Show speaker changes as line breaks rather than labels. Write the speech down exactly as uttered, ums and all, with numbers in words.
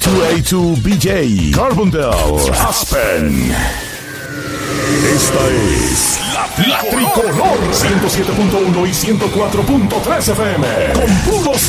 dos A dos B J, Carbondale, Aspen. Esta es la, la Tricolor ciento siete punto uno y ciento cuatro punto tres F M. Con puros